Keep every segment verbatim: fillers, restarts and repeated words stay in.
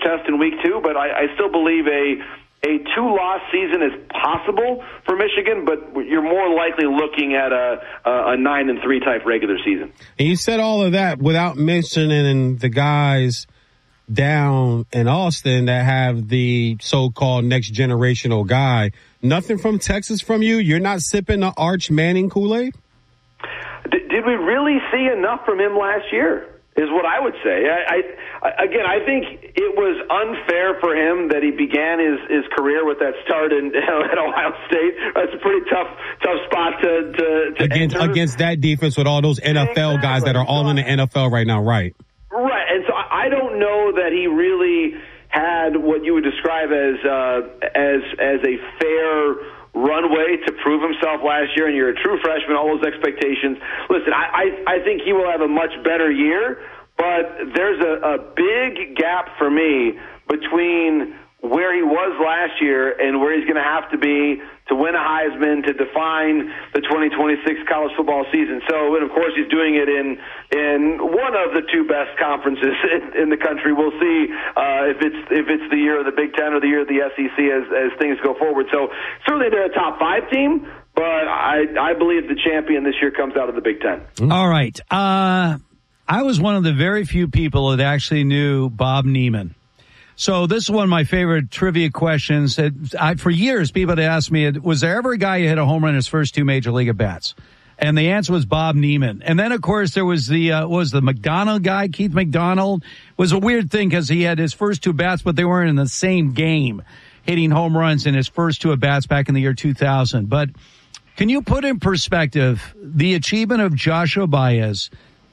test in week two, but I, I still believe a a two-loss season is possible for Michigan, but you're more likely looking at a a nine and three type regular season. And you said all of that without mentioning the guys down in Austin that have the so-called next generational guy. Nothing from Texas from you? You're not sipping the Arch Manning Kool-Aid? D- did we really see enough from him last year? Is what I would say. I, I, again, I think it was unfair for him that he began his, his career with that start in, at Ohio State. That's a pretty tough tough spot to, to, to against enter. against that defense with all those N F L exactly. guys that are all in the N F L right now, right? Right, and so I don't know that he really had what you would describe as uh, as as a fair runway to prove himself last year, and you're a true freshman, all those expectations. Listen, I, I, I think he will have a much better year, but there's a, a big gap for me between where he was last year and where he's going to have to be to win a Heisman, to define the twenty twenty-six college football season. So, and of course, he's doing it in in one of the two best conferences in, in the country. We'll see uh, if it's if it's the year of the Big Ten or the year of the S E C as as things go forward. So, certainly they're a top five team, but I I believe the champion this year comes out of the Big Ten. Mm-hmm. All right, uh, I was one of the very few people that actually knew Bob Neiman. So this is one of my favorite trivia questions. I, for years, people had asked me, was there ever a guy who hit a home run in his first two major league at-bats? And the answer was Bob Neiman. And then, of course, there was the uh, was the McDonald guy, Keith McDonald. It was a weird thing because he had his first two bats, but they weren't in the same game, hitting home runs in his first two at-bats back in the year two thousand. But can you put in perspective the achievement of Joshua Baez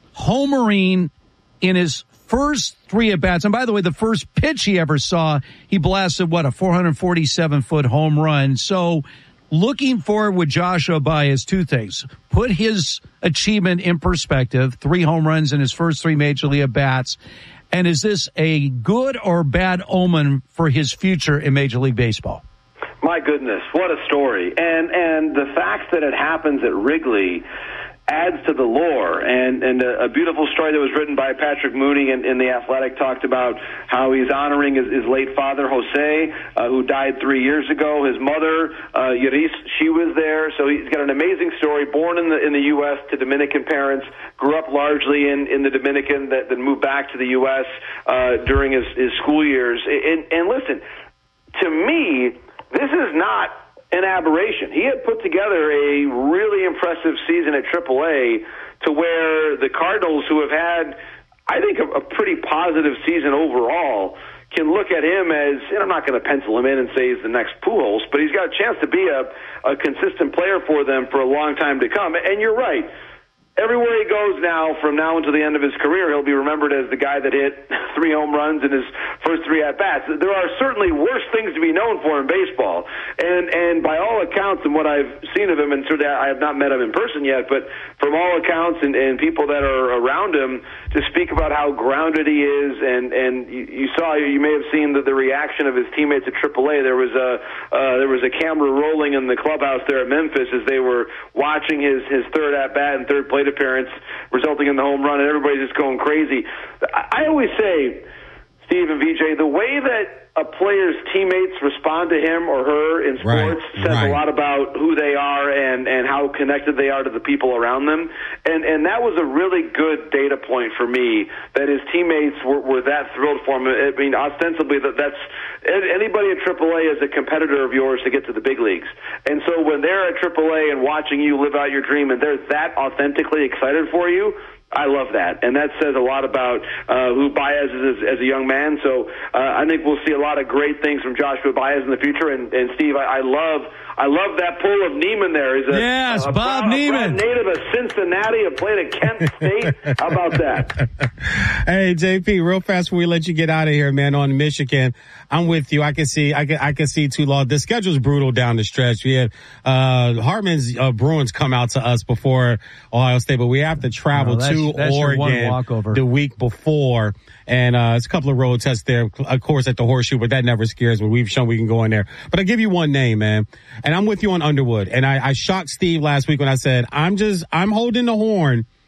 homering in his first three at-bats? And by the way, the first pitch he ever saw, he blasted, what, a four forty-seven foot home run. So looking forward with Joshua Baez, two things. Put his achievement in perspective, three home runs in his first three major league at-bats. And is this a good or bad omen for his future in Major League Baseball? My goodness, what a story. And and the fact that it happens at Wrigley adds to the lore, and, and a, a beautiful story that was written by Patrick Mooney in, in The Athletic talked about how he's honoring his, his late father, Jose, uh, who died three years ago. His mother, uh, Yuris, she was there. So he's got an amazing story, born in the in the U S to Dominican parents, grew up largely in, in the Dominican, that then moved back to the U S uh, during his, his school years. And, and listen, to me, this is not an aberration. He had put together a really impressive season at triple A to where the Cardinals, who have had, I think, a, a pretty positive season overall, can look at him as, and I'm not going to pencil him in and say he's the next Pujols, but he's got a chance to be a, a consistent player for them for a long time to come. And you're right. Everywhere he goes now, from now until the end of his career, he'll be remembered as the guy that hit three home runs in his first three at-bats. There are certainly worse things to be known for in baseball. And and by all accounts, and what I've seen of him, and certainly I have not met him in person yet, but from all accounts and, and people that are around him to speak about how grounded he is, and, and you, you saw, you may have seen the, the reaction of his teammates at triple A. There was a uh, there was a camera rolling in the clubhouse there at Memphis as they were watching his, his third at-bat and third plate appearance, resulting in the home run, and everybody's just going crazy. I always say, Steve and V J, the way that a player's teammates respond to him or her in sports right, says right. a lot about who they are and, and how connected they are to the people around them. And and that was a really good data point for me, that his teammates were, were that thrilled for him. I mean, ostensibly, that that's anybody at triple A is a competitor of yours to get to the big leagues. And so when they're at triple A and watching you live out your dream and they're that authentically excited for you, I love that, and that says a lot about uh, who Baez is as, as a young man. So uh, I think we'll see a lot of great things from Joshua Baez in the future. And, and Steve, I, I love I love that pull of Neiman there. He's a, yes, a, a Bob proud, Neiman, a proud native of Cincinnati, have played at Kent State. How about that? Hey, J P, real fast before we let you get out of here, man, on Michigan. I'm with you. I can see, I can, I can see too long. The schedule's brutal down the stretch. We had, uh, Hartman's, uh, Bruins come out to us before Ohio State, but we have to travel oh, that's, to that's Oregon the week before. And, uh, it's a couple of road tests there, of course, at the Horseshoe, but that never scares me. We've shown we can go in there. But I'll give you one name, man. And I'm with you on Underwood. And I, I shocked Steve last week when I said, I'm just, I'm holding the horn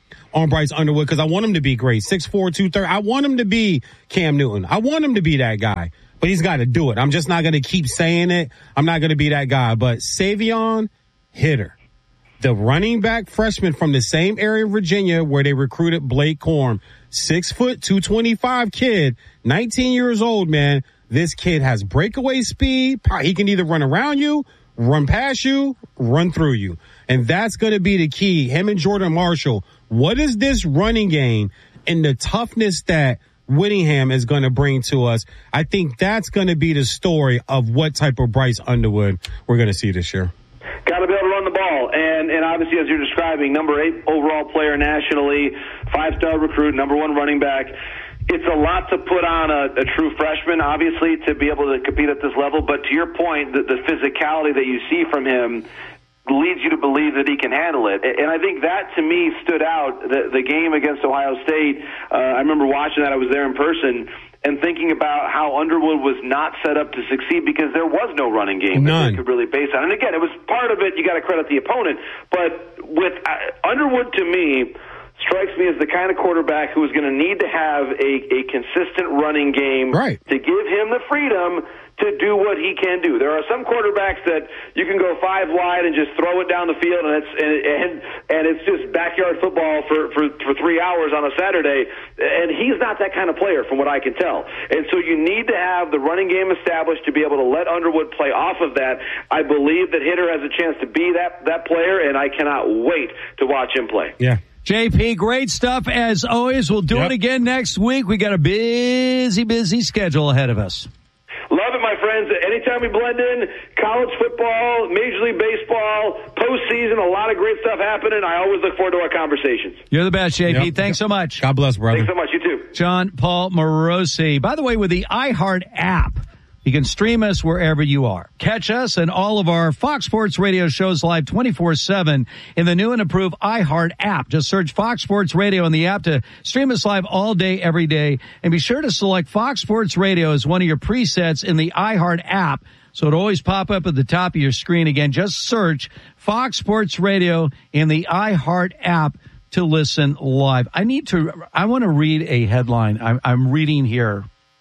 on Bryce Underwood because I want him to be great. six four, two thirty. I want him to be Cam Newton. I want him to be that guy. But he's got to do it. I'm just not going to keep saying it. I'm not going to be that guy. But Savion, hitter. The running back freshman from the same area of Virginia where they recruited Blake Corum. Six foot, two twenty-five kid, nineteen years old, man. This kid has breakaway speed. He can either run around you, run past you, run through you. And that's going to be the key. Him and Jordan Marshall. What is this running game and the toughness that Whittingham is going to bring to us? I think that's going to be the story of what type of Bryce Underwood we're going to see this year. Got to be able to run the ball. And, and obviously, as you're describing, number eight overall player nationally, five-star recruit, number one running back. It's a lot to put on a, a true freshman, obviously, to be able to compete at this level. But to your point, the, the physicality that you see from him leads you to believe that he can handle it. And I think that, to me, stood out. The, the game against Ohio State, uh, I remember watching that. I was there in person and thinking about how Underwood was not set up to succeed because there was no running game None. that they could really base on. And again, it was part of it. You got to credit the opponent. But with uh, Underwood, to me, strikes me as the kind of quarterback who is going to need to have a, a consistent running game right. to give him the freedom to do what he can do. There are some quarterbacks that you can go five wide and just throw it down the field, and it's and and, and it's just backyard football for, for, for three hours on a Saturday. And he's not that kind of player, from what I can tell. And so you need to have the running game established to be able to let Underwood play off of that. I believe that Hitter has a chance to be that that player, and I cannot wait to watch him play. Yeah. J P, great stuff as always. We'll do yep. it again next week. We got a busy, busy schedule ahead of us. Love it, my friends. Anytime we blend in college football, Major League Baseball, postseason, a lot of great stuff happening. I always look forward to our conversations. You're the best, J P. Yep. Thanks so much. God bless, brother. Thanks so much. You too. John Paul Morosi. By the way, with the iHeart app, you can stream us wherever you are. Catch us and all of our Fox Sports Radio shows live twenty-four seven in the new and improved iHeart app. Just search Fox Sports Radio in the app to stream us live all day, every day. And be sure to select Fox Sports Radio as one of your presets in the iHeart app, so it'll always pop up at the top of your screen. Again, just search Fox Sports Radio in the iHeart app to listen live. I need to, I want to read a headline. I'm, I'm reading here.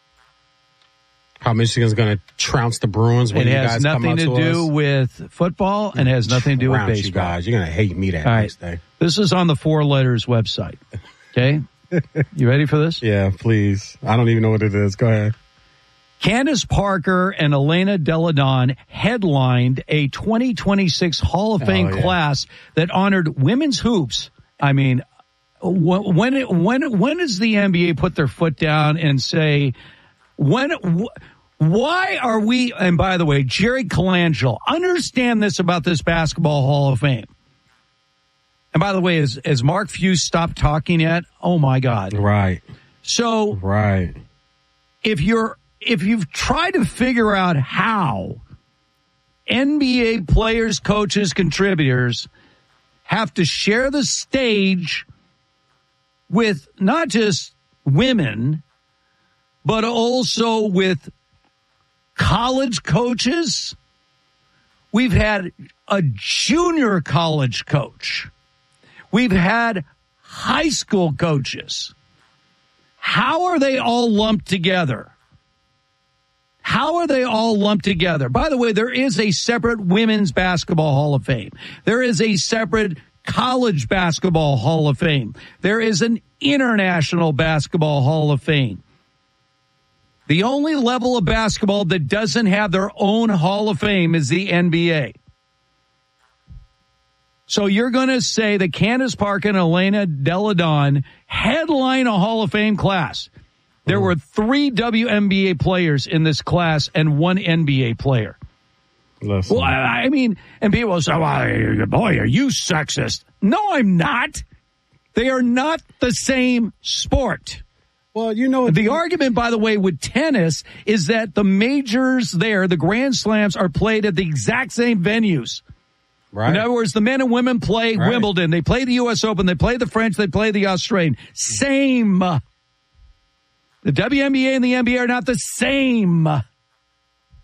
How Michigan's going to trounce the Bruins when it you has guys come nothing out to to do us. with football and has nothing to do with Trounce baseball. You guys, you're going to hate me that All next right. day. This is on the Four Letters website. Okay, you ready for this? Yeah, please. I don't even know what it is. Go ahead. Candace Parker and Elena Delle Donne headlined a twenty twenty-six Hall of Fame oh, yeah. class that honored women's hoops. I mean, when when when does the N B A put their foot down and say when? Why are we, and by the way, Jerry Colangelo, understand this about this Basketball Hall of Fame. And by the way, has, has Mark Few stopped talking yet? Oh my God. Right. So, right. If you're, if you've tried to figure out how N B A players, coaches, contributors have to share the stage with not just women, but also with college coaches. We've had a junior college coach. We've had high school coaches. How are they all lumped together? How are they all lumped together? By the way, there is a separate Women's Basketball Hall of Fame. There is a separate College Basketball Hall of Fame. There is an International Basketball Hall of Fame. The only level of basketball that doesn't have their own Hall of Fame is the N B A. So you're going to say that Candace Parker and Elena Delle Donne headline a Hall of Fame class. There were three W N B A players in this class and one N B A player. Listen. Well, I, I mean, and people say, well, boy, are you sexist? No, I'm not. They are not the same sport. Well, you know, the argument, by the way, with tennis is that the majors there, the Grand Slams, are played at the exact same venues. Right. In other words, the men and women play right. Wimbledon. They play the U S Open. They play the French. They play the Australian. Same. The W N B A and the N B A are not the same.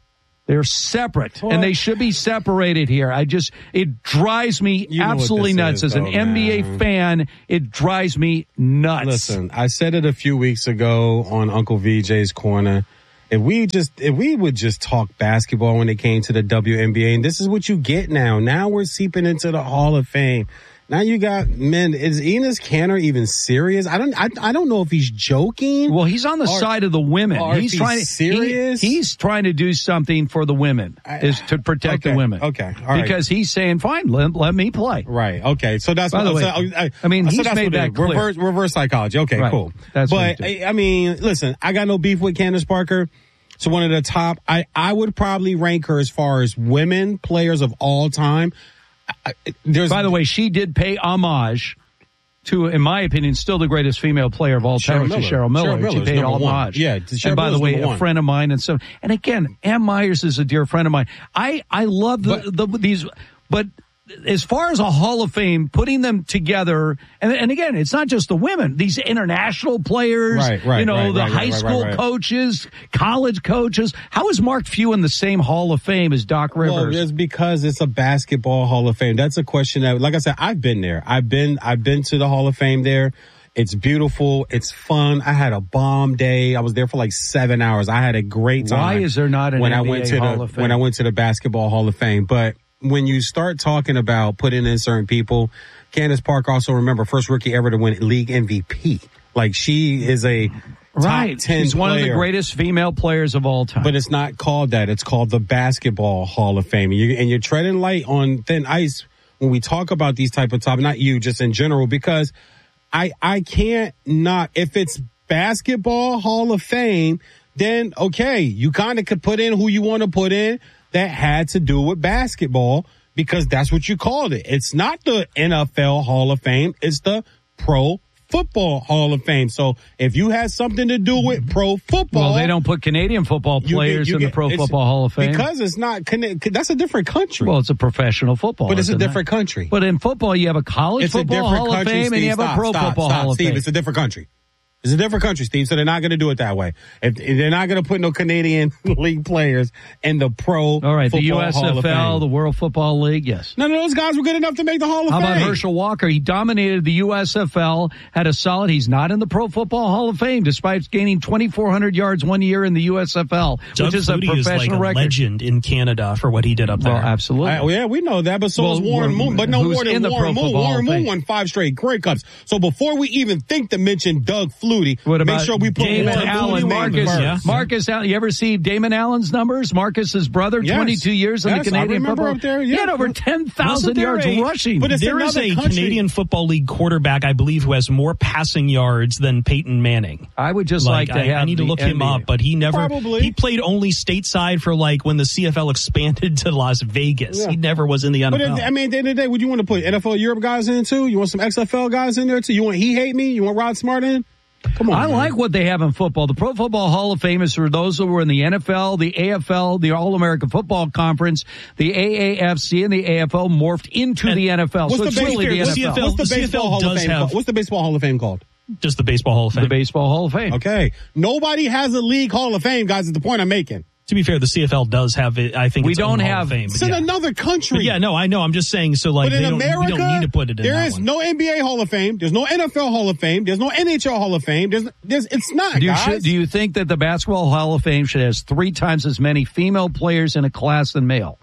They're separate, what? And they should be separated here. I just, it drives me you absolutely nuts. Is, As an though, N B A man. fan, it drives me nuts. Listen, I said it a few weeks ago on Uncle V J's Corner. If we just, if we would just talk basketball when it came to the W N B A, and this is what you get now. Now we're seeping into the Hall of Fame. Now you got men. Is Enes Kanter even serious? I don't. I, I don't know if he's joking. Well, he's on the or, side of the women. He's trying to serious. He, he's trying to do something for the women. Is to protect okay, the women. Okay, all right. Because he's saying, "Fine, let, let me play." Right. Okay. So that's. By the way, so, I, I mean, he's so made that clear. Reverse, reverse psychology. Okay. Right. Cool. That's. But I, I mean, listen, I got no beef with Candace Parker. So one of the top. I I would probably rank her as far as women players of all time. I, there's, By the way, she did pay homage to, in my opinion, still the greatest female player of all time, which is Cheryl Miller. Cheryl She paid homage. One. Yeah, Cheryl and by Miller's the way, a one. friend of mine and so, and again, Ann Myers is a dear friend of mine. I, I love the, but, the, these, but as far as a Hall of Fame, putting them together, and, and again, it's not just the women, these international players, right, right, you know, right, the right, high right, school right, right. coaches, college coaches. How is Mark Few in the same Hall of Fame as Doc Rivers? Well, it's because it's a basketball Hall of Fame. That's a question that, like I said, I've been there. I've been, I've been to the Hall of Fame there. It's beautiful. It's fun. I had a bomb day. I was there for like seven hours. I had a great time. Why is there not an when N B A I went to Hall the, of Fame? When I went to the Basketball Hall of Fame. But when you start talking about putting in certain people, Candace Parker, also remember, first rookie ever to win league M V P. Like, she is a right. top ten She's player. One of the greatest female players of all time. But it's not called that. It's called the Basketball Hall of Fame. You, and you're treading light on thin ice when we talk about these type of topics, not you, just in general, because I, I can't not, if it's Basketball Hall of Fame, then okay, you kind of could put in who you want to put in that had to do with basketball, because that's what you called it. It's not the N F L Hall of Fame. It's the Pro Football Hall of Fame. So if you had something to do with pro football. Well, they don't put Canadian football players you get, you in get, the Pro Football Hall of Fame. Because it's not, that's a different country. Well, it's a professional football. But it's a different it? country. But in football, you have a college it's football a different Hall country, of Fame Steve, and you have stop, a Pro stop, Football stop, Hall of Steve, Fame. It's a different country. It's a different country, Steve, so they're not going to do it that way. If they're not going to put no Canadian league players in the Pro All right, the U S Hall of F L, Fame. the World Football League, yes. None of those guys were good enough to make the Hall of How Fame. How about Herschel Walker? He dominated the U S F L, had a solid, he's not in the Pro Football Hall of Fame, despite gaining twenty-four hundred yards one year in the U S F L, Doug which is Flutie a professional is like a record. legend in Canada for what he did up there. Well, absolutely. I, yeah, we know that, but so well, is Warren Moon. But no more than Warren Moon. Warren Moon won five straight Grey Cups. So before we even think to mention Doug Flutie, what about make sure we put Damon Warren Allen, Moon Marcus, yeah. Marcus Allen. You ever see Damon Allen's numbers? Marcus's brother, yes. twenty-two years in yes, the Canadian I remember football. Up there, yeah. He had over ten thousand yards a, rushing. But it's there is a country. Canadian Football League quarterback, I believe, who has more passing yards than Peyton Manning. I would just like, like, to I, have I need to look him up, but he never, Probably. he played only stateside for like when the C F L expanded to Las Vegas. Yeah. He never was in the N F L. But I mean, at the end of the day, would you want to put N F L Europe guys in too? You want some X F L guys in there too? You want He Hate Me? You want Rod Smart in? Come on, I man. like what they have in football. The Pro Football Hall of Fame is for those who were in the N F L, the A F L, the All-American Football Conference, the A A F C, and the A F L morphed into and the N F L. What's So the it's really the what's N F L. the What's the The baseball C F L Hall of does Fame? have- called? What's the baseball Hall of Fame called? Just the Baseball Hall of Fame. The Baseball Hall of Fame. Okay, nobody has a league Hall of Fame, guys. Is the point I'm making? To be fair, the C F L does have it. I think We its don't own Hall have- of Fame. It's but in yeah. another country. But yeah, no, I know. I'm just saying. So like, But in they don't, America, we don't need to put it in there that is one. no N B A Hall of Fame. There's no N F L Hall of Fame. There's no N H L Hall of Fame. There's, there's, it's not, Do you, guys. should, do you think that the Basketball Hall of Fame should have three times as many female players in a class than male?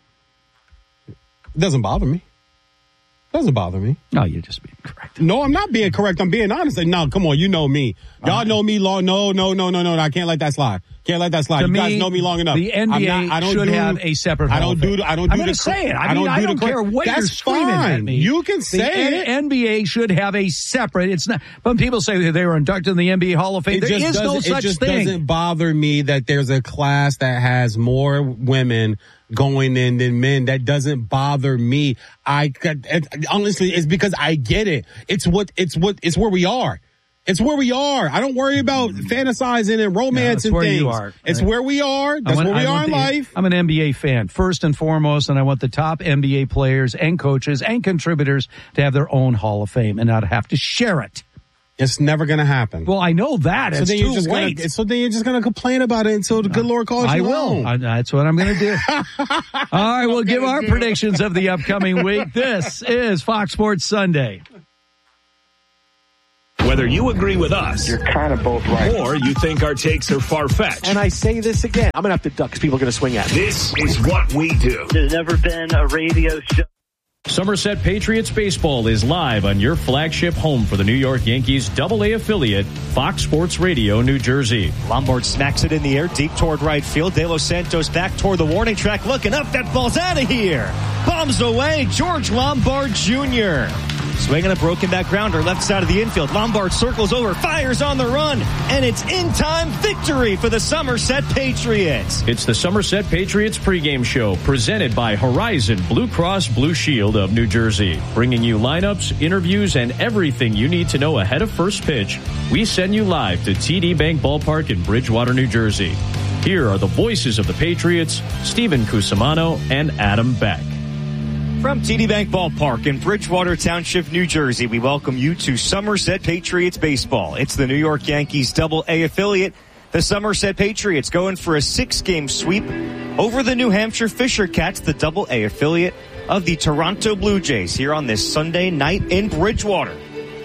It doesn't bother me. Doesn't bother me. No, you're just being correct. No, I'm not being correct. I'm being honest. No, come on. You know me. Y'all right. know me long. No, no, no, no, no. I can't let that slide. Can't let that slide. To you me, guys know me long enough. The N B A I'm not, I don't should do, have a separate I Hall don't of do. Fame. The, I don't do I'm the. going to say it. I, I mean, don't I do don't the, care what that's you're screaming fine. at me. You can say the it. The N B A should have a separate. It's not. When people say that they were inducted in the N B A Hall of Fame, It there just is no doesn't- such It just thing. doesn't bother me that there's a class that has more women going in than men. That doesn't bother me. I it, honestly, it's because I get it. It's what it's what it's where we are. It's where we are. I don't worry about fantasizing and romance No, and where things. you are. It's Right. where we are. That's want- where we I are want in the- life. I'm an N B A fan, first and foremost, and I want the top N B A players and coaches and contributors to have their own Hall of Fame and not have to share it. It's never going to happen. Well, I know that. So it's then you're too just late. Gonna, so then you're just going to complain about it until the good Lord calls I you will. home. I, that's what I'm going to do. All right, we'll give our predictions of the upcoming week. This is Fox Sports Sunday. Whether you agree with us, you're kind of both right, or you think our takes are far-fetched. And I say this again, I'm going to have to duck because people are going to swing at me. This is what we do. There's never been a radio show. Somerset Patriots baseball is live on your flagship home for the New York Yankees double A affiliate, Fox Sports Radio, New Jersey. Lombard smacks it in the air, deep toward right field. De Los Santos back toward the warning track, looking up. That ball's out of here. Bombs away, George Lombard Junior Swinging a broken back grounder, left side of the infield. Lombard circles over, fires on the run, and it's in-time victory for the Somerset Patriots. It's the Somerset Patriots pregame show presented by Horizon Blue Cross Blue Shield of New Jersey. Bringing you lineups, interviews, and everything you need to know ahead of first pitch. We send you live to T D Bank Ballpark in Bridgewater, New Jersey. Here are the voices of the Patriots, Stephen Cusimano and Adam Beck. From T D Bank Ballpark in Bridgewater Township, New Jersey, we welcome you to Somerset Patriots baseball. It's the New York Yankees double A affiliate. The Somerset Patriots going for a six-game sweep over the New Hampshire Fisher Cats, the double A affiliate of the Toronto Blue Jays, here on this Sunday night in Bridgewater.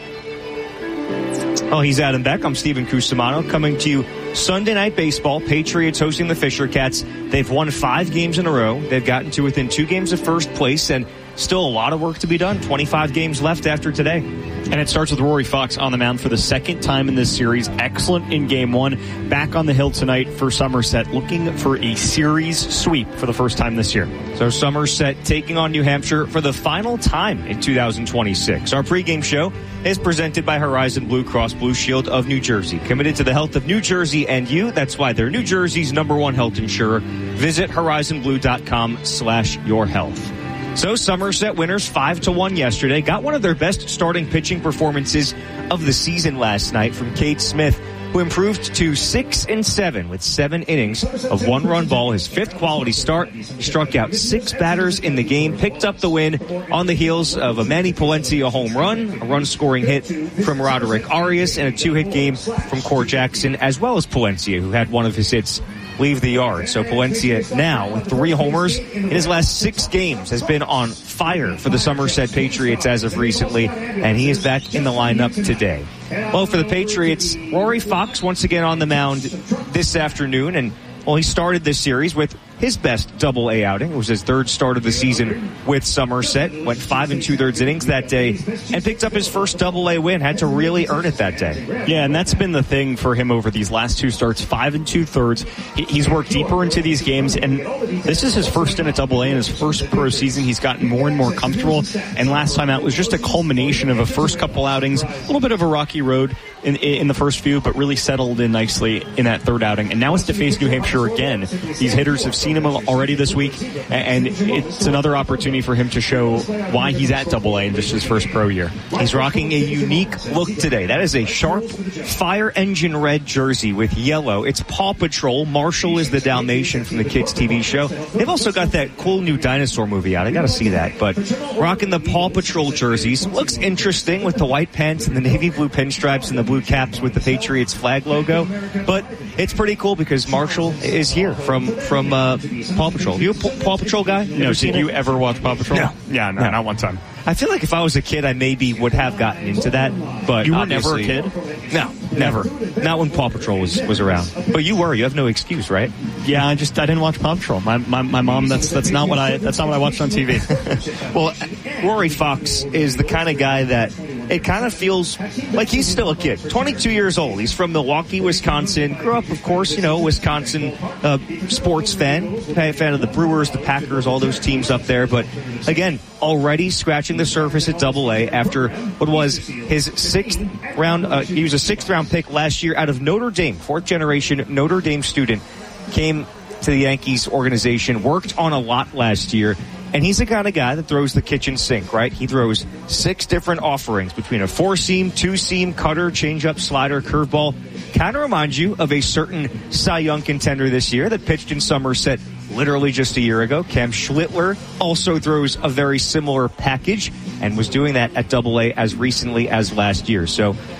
Oh, he's Adam Beck. I'm Stephen Cusimano coming to you Sunday Night Baseball. Patriots hosting the Fisher Cats. They've won five games in a row. They've gotten to within two games of first place, and still a lot of work to be done. twenty-five games left after today. And it starts with Rory Fox on the mound for the second time in this series. Excellent in game one. Back on the hill tonight for Somerset, looking for a series sweep for the first time this year. So Somerset taking on New Hampshire for the final time in two thousand twenty-six. Our pregame show is presented by Horizon Blue Cross Blue Shield of New Jersey. Committed to the health of New Jersey and you. That's why they're New Jersey's number one health insurer. Visit horizon blue dot com slash your health. So Somerset winners five to one yesterday. Got one of their best starting pitching performances of the season last night from Cade Smith, who improved to six and seven with seven innings of one-run ball. His fifth quality start. He struck out six batters in the game, picked up the win on the heels of a Manny Palencia home run, a run-scoring hit from Roderick Arias, and a two-hit game from Core Jackson, as well as Palencia, who had one of his hits leave the yard. So Palencia now with three homers in his last six games has been on fire for the Somerset Patriots as of recently, and he is back in the lineup today. Well, for the Patriots, Rory Fox once again on the mound this afternoon, and well, he started this series with his best double A outing. It was his third start of the season with Somerset. Went five and two thirds innings that day and picked up his first double A win. Had to really earn it that day. Yeah, and that's been the thing for him over these last two starts. Five and two thirds. He's worked deeper into these games, and this is his first in at double A in his first pro season. He's gotten more and more comfortable, and last time out was just a culmination of a first couple outings, a little bit of a rocky road in in the first few, but really settled in nicely in that third outing. And now it's to face New Hampshire again. These hitters have seen him already this week, and it's another opportunity for him to show why he's at double A in just his first pro year. He's rocking a unique look today. That is a sharp fire engine red jersey with yellow. It's Paw Patrol. Marshall is the Dalmatian from the kids' T V show. They've also got that cool new dinosaur movie out. I gotta see that. But rocking the Paw Patrol jerseys. Looks interesting with the white pants and the navy blue pinstripes and the blue caps with the Patriots flag logo. But it's pretty cool because Marshall is here from, from uh, Paw Patrol. You a Paw Patrol guy? No, did you ever watch Paw Patrol? No. Yeah, no, no, not one time. I feel like if I was a kid, I maybe would have gotten into that. But you were never a kid? No, never. Not when Paw Patrol was, was around. But you were. You have no excuse, right? Yeah, I just I didn't watch Paw Patrol. My my, my mom. That's that's not what I that's not what I watched on T V. Well, Rory Fox is the kind of guy that it kind of feels like he's still a kid. twenty-two years old. He's from Milwaukee, Wisconsin. Grew up, of course, you know, Wisconsin uh, sports fan. Fan of the Brewers, the Packers, all those teams up there. But again, already scratching the surface at double A after what was his sixth round. Uh, he was a sixth round pick last year out of Notre Dame, fourth generation Notre Dame student. Came to the Yankees organization, worked on a lot last year. And he's the kind of guy that throws the kitchen sink, right? He throws six different offerings between a four-seam, two-seam, cutter, changeup, slider, curveball. Kind of reminds you of a certain Cy Young contender this year that pitched in Somerset literally just a year ago. Cam Schlittler also throws a very similar package and was doing that at double A as recently as last year. So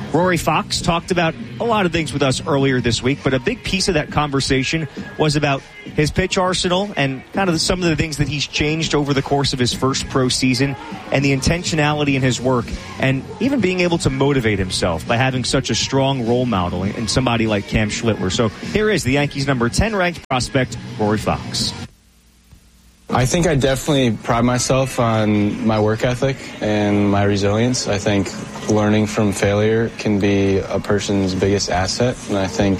Rory Fox talked about a lot of things with us earlier this week, but a big piece of that conversation was about his pitch arsenal and kind of some of the things that he's changed over the course of his first pro season and the intentionality in his work and even being able to motivate himself by having such a strong role model in somebody like Cam Schlittler. So here is the Yankees' number ten ranked prospect, Rory Fox. I think I definitely pride myself on my work ethic and my resilience. I think learning from failure can be a person's biggest asset, and I think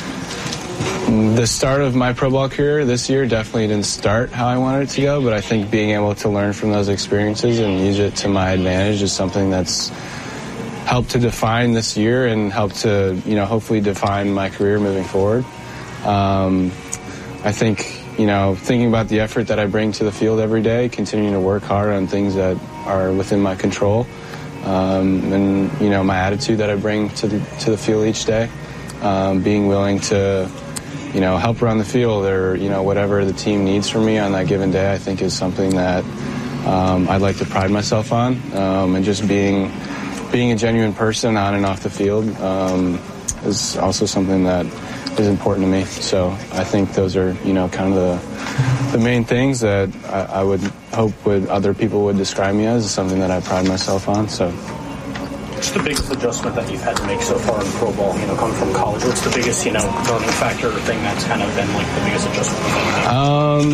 the start of my pro ball career this year definitely didn't start how I wanted it to go, but I think being able to learn from those experiences and use it to my advantage is something that's helped to define this year and helped to, you know, hopefully define my career moving forward. Um, I think, you know, thinking about the effort that I bring to the field every day, continuing to work hard on things that are within my control, um, and, you know, my attitude that I bring to the, to the field each day, um, being willing to, you know, help around the field or, you know, whatever the team needs from me on that given day, I think is something that um, I'd like to pride myself on, um, and just being being a genuine person on and off the field um, is also something that is important to me. So I think those are, you know, kind of the the main things that I, I would hope would other people would describe me as, is something that I pride myself on. So what's the biggest adjustment that you've had to make so far in pro ball, you know, coming from college? What's the biggest, you know, learning factor or thing that's kind of been like the biggest adjustment you've had to make? Um,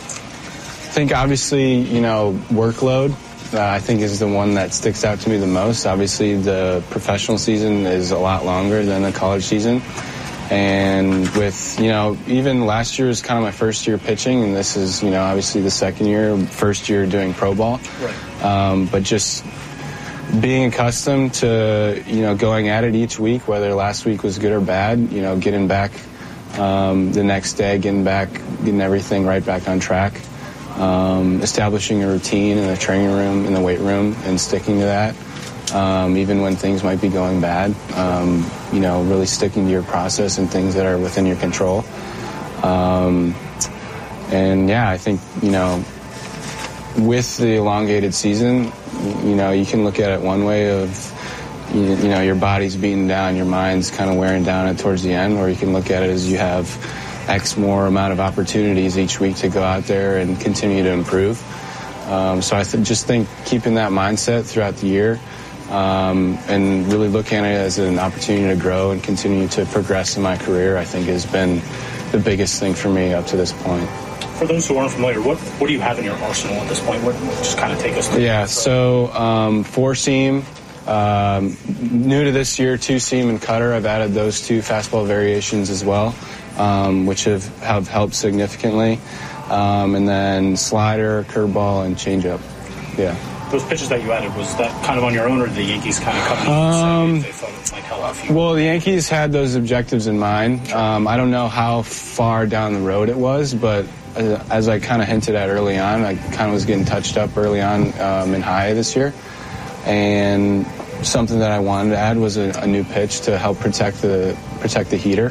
I think obviously, you know, workload. Uh, I think is the one that sticks out to me the most. Obviously, the professional season is a lot longer than the college season. And with, you know, even last year was kind of my first year pitching, and this is, you know, obviously the second year, first year doing pro ball. Right. Um, but just being accustomed to, you know, going at it each week, whether last week was good or bad, you know, getting back um, the next day, getting back, getting everything right back on track. Um, establishing a routine in the training room, in the weight room, and sticking to that, um, even when things might be going bad. Um, you know, really sticking to your process and things that are within your control. Um, and yeah, I think, you know, with the elongated season, you know, you can look at it one way of, you, you know, your body's beaten down, your mind's kind of wearing down towards the end, or you can look at it as you have X more amount of opportunities each week to go out there and continue to improve. Um, so I th- just think keeping that mindset throughout the year um, and really looking at it as an opportunity to grow and continue to progress in my career, I think has been the biggest thing for me up to this point. For those who aren't familiar, what, what do you have in your arsenal at this point? What, just kind of take us through. Yeah, so um, four-seam. Um, new to this year, two-seam and cutter. I've added those two fastball variations as well. Um, which have, have helped significantly. Um, and then slider, curveball, and changeup. Yeah. Those pitches that you added, was that kind of on your own, or did the Yankees kind of come in um, and say they thought it might help a few? Well, the Yankees had those objectives in mind. Um, I don't know how far down the road it was, but as I kind of hinted at early on, I kind of was getting touched up early on um, in high this year. And something that I wanted to add was a, a new pitch to help protect the protect the heater.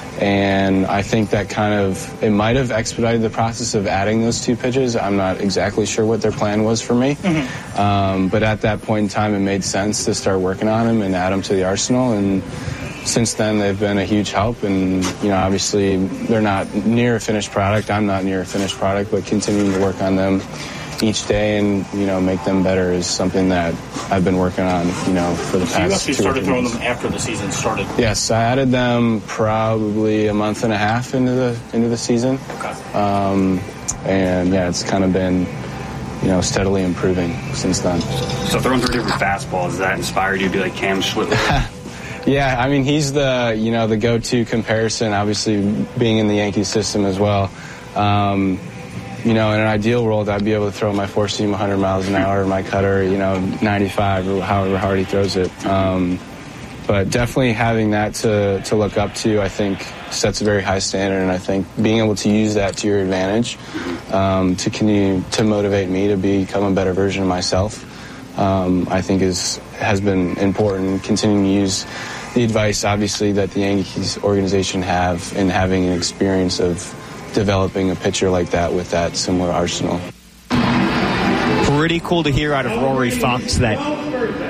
And I think that kind of, it might have expedited the process of adding those two pitches. I'm not exactly sure what their plan was for me. Mm-hmm. Um, but at that point in time, it made sense to start working on them and add them to the arsenal. And since then, they've been a huge help. And, you know, obviously, they're not near a finished product. I'm not near a finished product, but continuing to work on them each day and, you know, make them better is something that I've been working on, you know, for the so past two you actually started throwing months. them after the season started? Yes, I added them probably a month and a half into the into the season. Okay. Um, and yeah, it's kind of been, you know, steadily improving since then. So throwing three different fastballs, does that inspired you to be like Cam Schlittler? Yeah, I mean, he's the, you know, the go-to comparison, obviously being in the Yankees system as well. Um, You know, in an ideal world, I'd be able to throw my four-seam one hundred miles an hour, my cutter, you know, ninety-five or however hard he throws it. Um, but definitely having that to, to look up to, I think, sets a very high standard. And I think being able to use that to your advantage um, to continue to motivate me to become a better version of myself, um, I think is has been important. Continuing to use the advice, obviously, that the Yankees organization have in having an experience of developing a pitcher like that with that similar arsenal. Pretty cool to hear out of Rory Fox that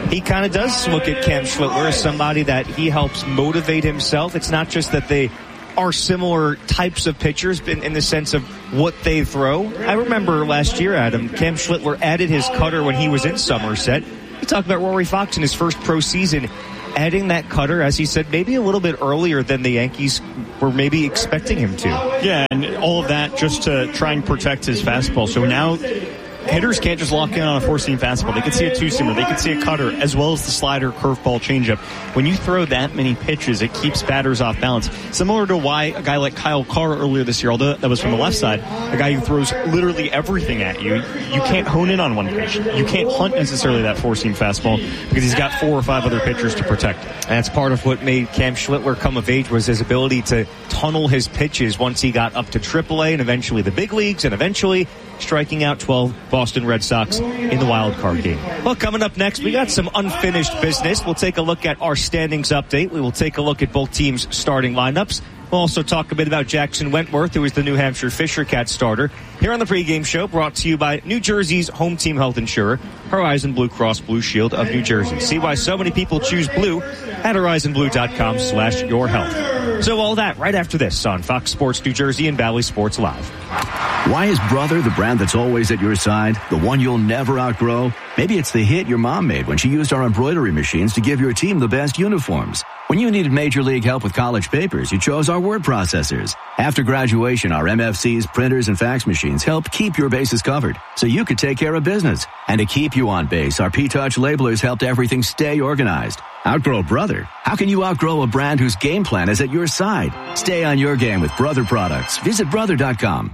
he kind of does look at Cam Schlittler as somebody that he helps motivate himself. It's not just that they are similar types of pitchers in, in the sense of what they throw. I remember last year, Adam, Cam Schlittler added his cutter when he was in Somerset. We talked about Rory Fox in his first pro season, adding that cutter, as he said, maybe a little bit earlier than the Yankees were maybe expecting him to. Yeah, and all of that just to try and protect his fastball. So now hitters can't just lock in on a four-seam fastball. They can see a two-seamer. They can see a cutter, as well as the slider, curveball, changeup. When you throw that many pitches, it keeps batters off balance. Similar to why a guy like Kyle Carr earlier this year, although that was from the left side, a guy who throws literally everything at you, you can't hone in on one pitch. You can't hunt necessarily that four-seam fastball because he's got four or five other pitchers to protect. And that's part of what made Cam Schlittler come of age, was his ability to tunnel his pitches once he got up to triple A and eventually the big leagues, and eventually striking out twelve Boston Red Sox in the wild card game. Well, coming up next, we got some unfinished business. We'll take a look at our standings update. We will take a look at both teams' starting lineups. We'll also talk a bit about Jackson Wentworth, who is the New Hampshire Fisher Cat starter, here on the pregame show, brought to you by New Jersey's home team health insurer, Horizon Blue Cross Blue Shield of New Jersey. See why so many people choose blue at horizon blue dot com slash your health. So all that right after this on Fox Sports New Jersey and Valley Sports Live. Why is Brother the brand that's always at your side, the one you'll never outgrow? Maybe it's the hit your mom made when she used our embroidery machines to give your team the best uniforms. When you needed major league help with college papers, you chose our word processors. After graduation, our M F Cs, printers, and fax machines helped keep your bases covered so you could take care of business. And to keep you on base, our P-Touch labelers helped everything stay organized. Outgrow Brother? How can you outgrow a brand whose game plan is at your side? Stay on your game with Brother products. Visit brother dot com.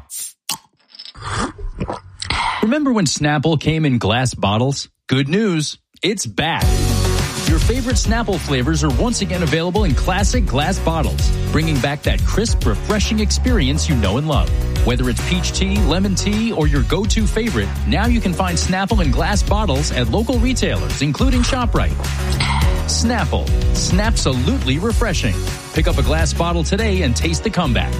Remember when Snapple came in glass bottles? Good news, it's back. Your favorite Snapple flavors are once again available in classic glass bottles, bringing back that crisp, refreshing experience you know and love. Whether it's peach tea, lemon tea, or your go-to favorite, now you can find Snapple in glass bottles at local retailers, including ShopRite. Snapple, Snapsolutely refreshing. Pick up a glass bottle today and taste the comeback.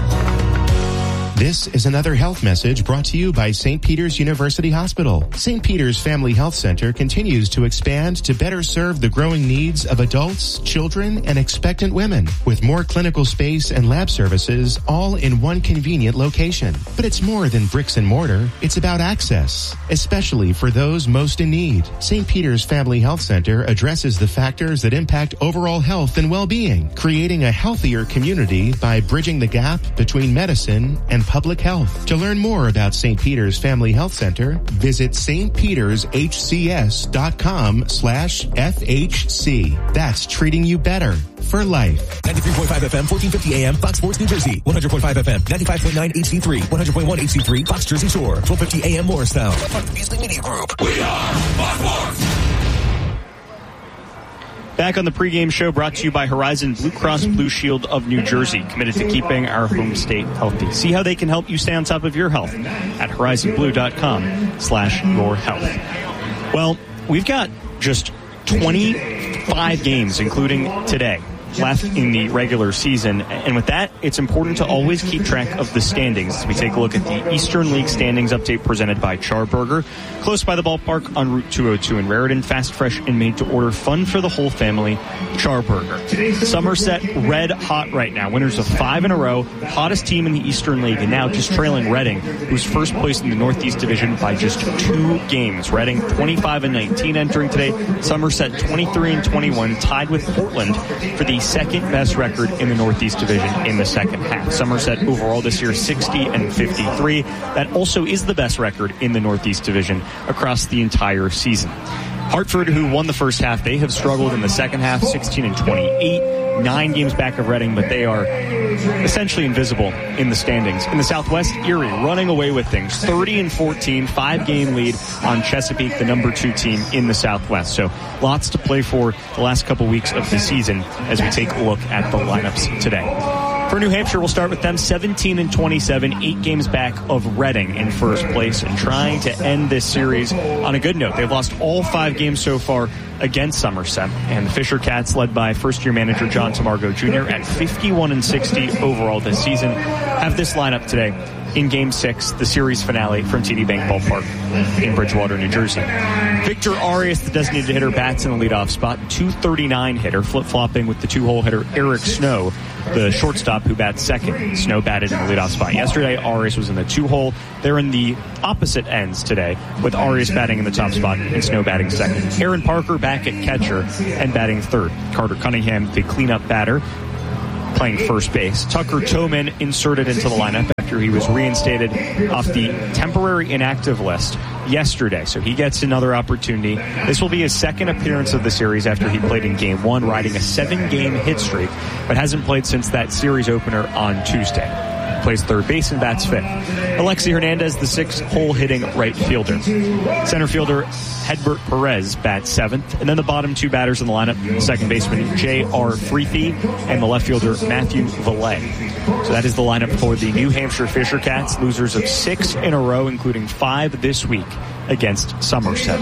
This is another health message brought to you by Saint Peter's University Hospital. Saint Peter's Family Health Center continues to expand to better serve the growing needs of adults, children, and expectant women, with more clinical space and lab services all in one convenient location. But it's more than bricks and mortar. It's about access, especially for those most in need. Saint Peter's Family Health Center addresses the factors that impact overall health and well-being, creating a healthier community by bridging the gap between medicine and public health. To learn more about Saint Peter's Family Health Center, visit stpetershcs.com slash FHC. That's treating you better for life. ninety-three point five F M, fourteen fifty A M, Fox Sports New Jersey. one hundred point five F M, ninety-five point nine H D three, one hundred point one H D three, Fox Jersey Shore. twelve fifty A M Morristown. Part of the Beasley Media Group. We are Fox Sports. Back on the pregame show, brought to you by Horizon Blue Cross Blue Shield of New Jersey, committed to keeping our home state healthy. See how they can help you stay on top of your health at horizon blue dot com slash your health. Well, we've got just twenty-five games, including today, left in the regular season. And with that, it's important to always keep track of the standings as we take a look at the Eastern League standings update presented by Charburger. Close by the ballpark on Route two oh two in Raritan. Fast, fresh, and made to order. Fun for the whole family. Charburger. Somerset red hot right now. Winners of five in a row. Hottest team in the Eastern League. And now just trailing Reading, who's first place in the Northeast Division by just two games. Reading twenty-five and nineteen entering today. Somerset twenty-three and twenty-one, tied with Portland for the second best record in the Northeast Division in the second half. Somerset overall this year sixty and fifty-three. That also is the best record in the Northeast Division across the entire season. Hartford, who won the first half, they have struggled in the second half, sixteen and twenty-eight, nine games back of Reading, but they are essentially invisible in the standings. In the Southwest, Erie running away with things, thirty and fourteen, five-game lead on Chesapeake, the number two team in the Southwest. So lots to play for the last couple weeks of the season as we take a look at the lineups today. For New Hampshire, we'll start with them seventeen and twenty-seven, eight games back of Reading in first place and trying to end this series on a good note. They've lost all five games so far against Somerset, and the Fisher Cats, led by first-year manager John Tamargo Junior at fifty-one and sixty overall this season, have this lineup today in Game six, the series finale from T D Bank Ballpark in Bridgewater, New Jersey. Victor Arias, the designated hitter, bats in the leadoff spot. two thirty-nine hitter, flip-flopping with the two-hole hitter Eric Snow, the shortstop who bats second. Snow batted in the leadoff spot yesterday. Arias was in the two-hole. They're in the opposite ends today, with Arias batting in the top spot and Snow batting second. Aaron Parker back at catcher and batting third. Carter Cunningham, the cleanup batter, playing first base. Tucker Toman inserted into the lineup after he was reinstated off the temporary inactive list yesterday. So he gets another opportunity. This will be his second appearance of the series after he played in game one, riding a seven-game hit streak, but hasn't played since that series opener on Tuesday. Plays third base and bats fifth. Alexi Hernandez, the six-hole hitting right fielder. Center fielder Hedbert Perez bats seventh. And then the bottom two batters in the lineup, second baseman J R Freethy and the left fielder Matthew Valet. So that is the lineup for the New Hampshire Fisher Cats, losers of six in a row, including five this week against Somerset.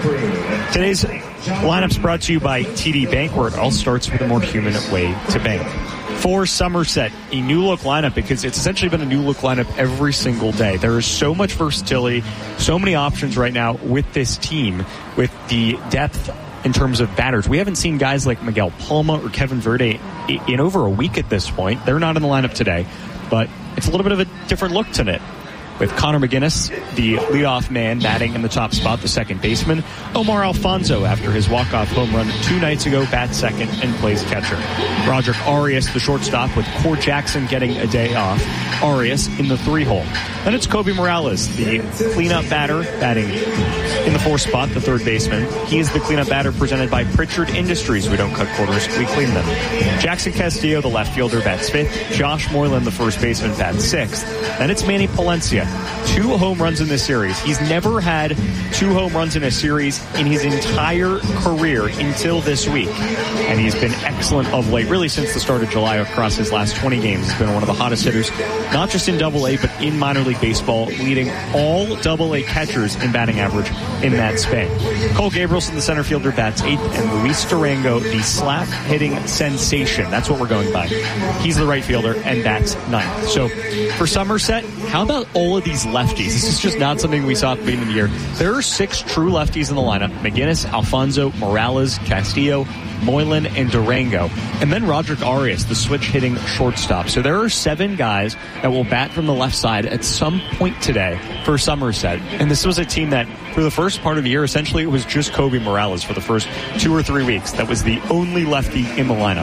Today's lineup's brought to you by T D Bank, where it all starts with a more human way to bank. For Somerset, a new look lineup, because it's essentially been a new look lineup every single day. There is so much versatility, so many options right now with this team, with the depth in terms of batters. We haven't seen guys like Miguel Palma or Kevin Verde in over a week at this point. They're not in the lineup today, but it's a little bit of a different look to it, with Connor McGinnis, the leadoff man, batting in the top spot, the second baseman. Omar Alfonso, after his walk-off home run two nights ago, bats second and plays catcher. Roderick Arias, the shortstop, with Core Jackson getting a day off. Arias in the three-hole. Then it's Kobe Morales, the cleanup batter, batting in the fourth spot, the third baseman. He is the cleanup batter presented by Pritchard Industries. We don't cut corners, we clean them. Jackson Castillo, the left fielder, bats fifth. Josh Moylan, the first baseman, bats sixth. Then it's Manny Palencia. Two home runs in this series. He's never had two home runs in a series in his entire career until this week. And he's been excellent of late, really since the start of July across his last twenty games. He's been one of the hottest hitters, not just in Double A, but in minor league baseball, leading all Double A catchers in batting average in that span. Cole Gabrielson, the center fielder, bats eighth, and Luis Durango, the slap-hitting sensation. That's what we're going by. He's the right fielder and bats ninth. So for Somerset, how about all of these lefties? This is just not something we saw at the beginning of the year. There are six true lefties in the lineup: McGinnis, Alfonso, Morales, Castillo, Moylan, and Durango. And then Roderick Arias, the switch-hitting shortstop. So there are seven guys that will bat from the left side at some point today for Somerset. And this was a team that, for the first part of the year, essentially it was just Kobe Morales for the first two or three weeks. That was the only lefty in the lineup.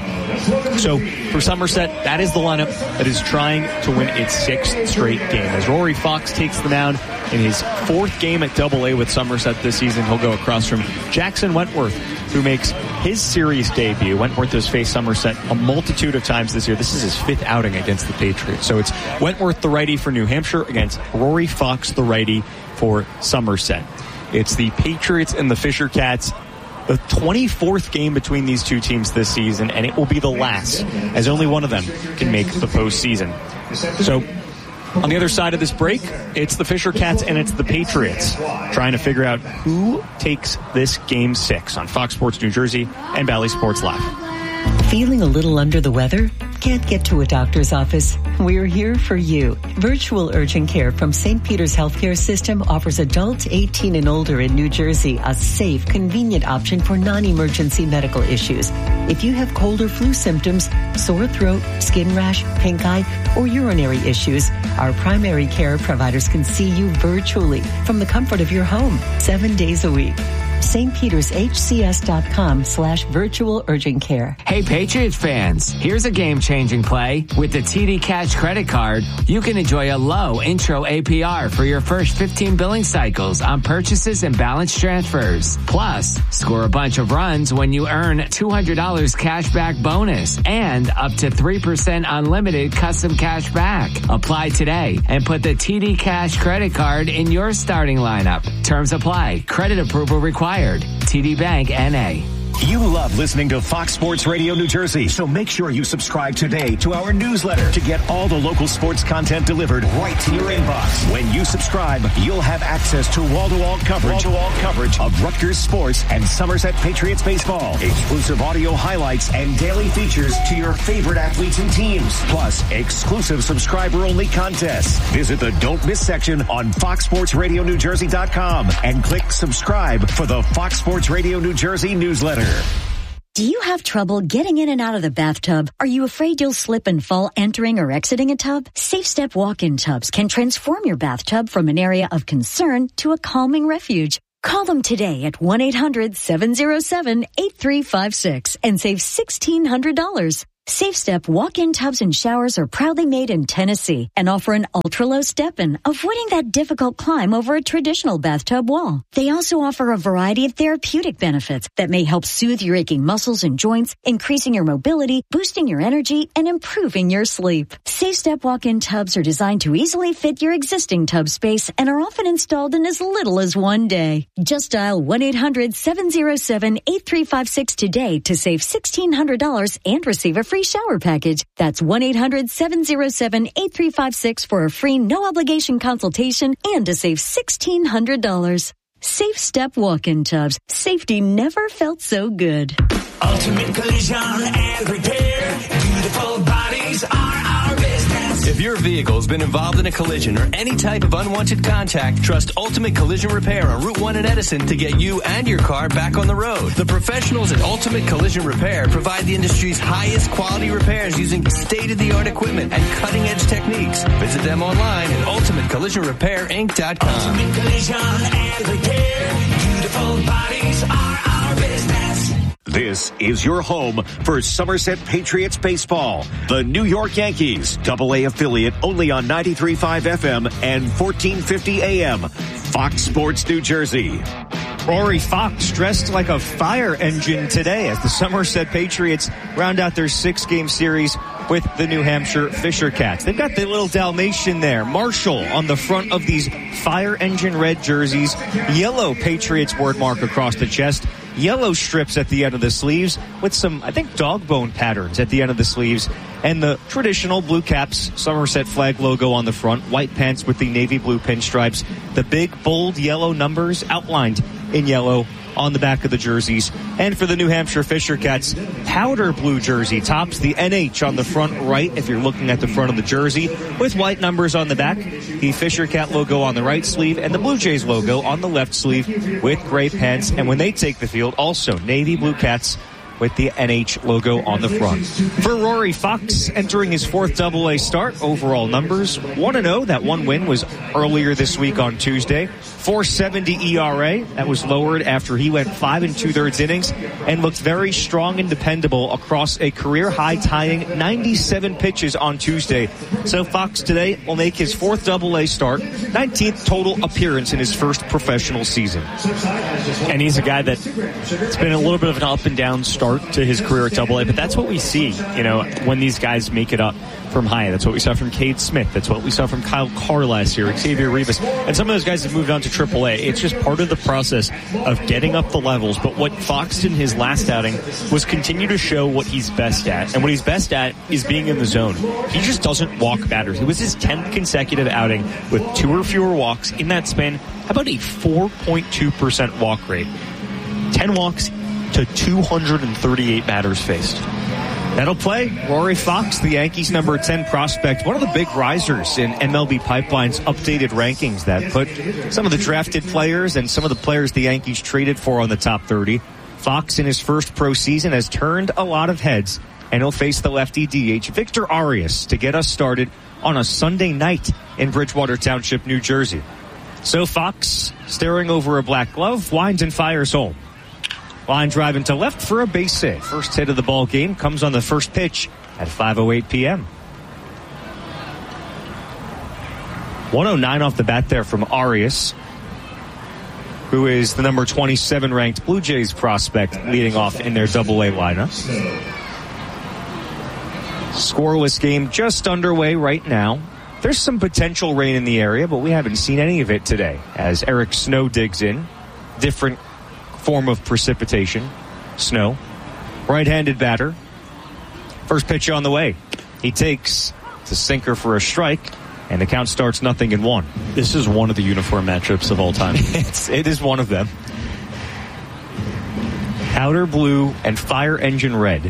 So for Somerset, that is the lineup that is trying to win its sixth straight game. As Rory Fox takes the mound in his fourth game at Double A with Somerset this season, he'll go across from Jackson Wentworth, who makes his series debut. Wentworth has faced Somerset a multitude of times this year. This is his fifth outing against the Patriots. So it's Wentworth, the righty for New Hampshire, against Rory Fox, the righty for Somerset. It's the Patriots and the Fisher Cats, the twenty-fourth game between these two teams this season, and it will be the last, as only one of them can make the postseason. So on the other side of this break, it's the Fisher Cats and it's the Patriots trying to figure out who takes this game six on Fox Sports New Jersey and Bally Sports Live. Feeling a little under the weather? Can't get to a doctor's office? We're here for you. Virtual Urgent Care from Saint Peter's Healthcare System offers adults eighteen and older in New Jersey a safe, convenient option for non-emergency medical issues. If you have cold or flu symptoms, sore throat, skin rash, pink eye, or urinary issues, our primary care providers can see you virtually from the comfort of your home, seven days a week. St Peters H C S dot com slash virtual urgent care. Hey, Patriots fans, here's a game-changing play. With the T D Cash credit card, you can enjoy a low intro A P R for your first fifteen billing cycles on purchases and balance transfers. Plus, score a bunch of runs when you earn two hundred dollars cash back bonus and up to three percent unlimited custom cash back. Apply today and put the T D Cash credit card in your starting lineup. Terms apply. Credit approval required. T D Bank N A. You love listening to Fox Sports Radio New Jersey, so make sure you subscribe today to our newsletter to get all the local sports content delivered right to your inbox. When you subscribe, you'll have access to wall-to-wall coverage, wall-to-wall coverage of Rutgers sports and Somerset Patriots baseball, exclusive audio highlights, and daily features to your favorite athletes and teams, plus exclusive subscriber-only contests. Visit the Don't Miss section on fox sports radio new jersey dot com and click subscribe for the Fox Sports Radio New Jersey newsletter. Do you have trouble getting in and out of the bathtub? Are you afraid you'll slip and fall entering or exiting a tub? Safe Step walk-in tubs can transform your bathtub from an area of concern to a calming refuge. Call them today at one eight hundred seven oh seven eight three five six and save sixteen hundred dollars. Safe Step walk-in tubs and showers are proudly made in Tennessee and offer an ultra-low step-in, avoiding that difficult climb over a traditional bathtub wall. They also offer a variety of therapeutic benefits that may help soothe your aching muscles and joints, increasing your mobility, boosting your energy, and improving your sleep. Safe Step walk-in tubs are designed to easily fit your existing tub space and are often installed in as little as one day. Just dial one eight hundred seven oh seven eight three five six today to save sixteen hundred dollars and receive a free free shower package. That's one eight hundred seven oh seven eight three five six for a free no-obligation consultation and to save sixteen hundred dollars. Safe Step walk-in tubs. Safety never felt so good. Ultimate Collision and Repair. Beautiful bodies are our business. If your vehicle's been involved in a collision or any type of unwanted contact, trust Ultimate Collision Repair on Route one in Edison to get you and your car back on the road. The professionals at Ultimate Collision Repair provide the industry's highest quality repairs using state-of-the-art equipment and cutting-edge techniques. Visit them online at ultimate collision repair inc dot com. Ultimate Collision and Repair. Beautiful bodies are our business. This is your home for Somerset Patriots baseball. The New York Yankees, double A affiliate only on ninety-three point five F M and fourteen fifty A M. Fox Sports New Jersey. Rory Fox dressed like a fire engine today as the Somerset Patriots round out their six-game series with the New Hampshire Fisher Cats. They've got the little Dalmatian there, Marshall, on the front of these fire engine red jerseys, yellow Patriots word mark across the chest, yellow strips at the end of the sleeves with some, I think, dog bone patterns at the end of the sleeves, and the traditional blue caps, Somerset flag logo on the front, white pants with the navy blue pinstripes, the big, bold yellow numbers outlined in yellow on the back of the jerseys. And for the New Hampshire Fisher Cats, powder blue jersey tops, the N H on the front right if you're looking at the front of the jersey, with white numbers on the back, the Fisher Cat logo on the right sleeve, and the Blue Jays logo on the left sleeve with gray pants. And when they take the field, also navy blue cats with the N H logo on the front. For Rory Fox, entering his fourth double A start, overall numbers one and oh. That one win was earlier this week on Tuesday. four seventy E R A. That was lowered after he went five and two-thirds innings and looked very strong and dependable across a career-high tying ninety-seven pitches on Tuesday. So Fox today will make his fourth double A start, nineteenth total appearance in his first professional season. And he's a guy that it's been a little bit of an up and down start to his career at double A, but that's what we see, you know, when these guys make it up from high. That's what we saw from Cade Smith. That's what we saw from Kyle Carr last year, Xavier Rivas. And some of those guys have moved on to triple A. It's just part of the process of getting up the levels. But what Fox did in his last outing was continue to show what he's best at. And what he's best at is being in the zone. He just doesn't walk batters. It was his tenth consecutive outing with two or fewer walks. In that span, how about a four point two percent walk rate? ten walks to two hundred thirty-eight batters faced. That'll play. Rory Fox, the Yankees' number ten prospect, one of the big risers in M L B Pipeline's updated rankings that put some of the drafted players and some of the players the Yankees traded for on the top thirty. Fox, in his first pro season, has turned a lot of heads, and he'll face the lefty D H Victor Arias to get us started on a Sunday night in Bridgewater Township, New Jersey. So Fox, staring over a black glove, winds and fires home. Line driving to left for a base hit. First hit of the ball game comes on the first pitch at five oh eight p.m. one oh nine off the bat there from Arias, who is the number twenty-seven ranked Blue Jays prospect leading off in their double A lineup. Scoreless game just underway right now. There's some potential rain in the area, but we haven't seen any of it today as Eric Snow digs in. Different form of precipitation. Snow, right-handed batter. First pitch on the way. He takes the sinker for a strike, and the count starts nothing in one. This is one of the uniform matchups of all time. it's, it is one of them. Powder blue and fire engine red.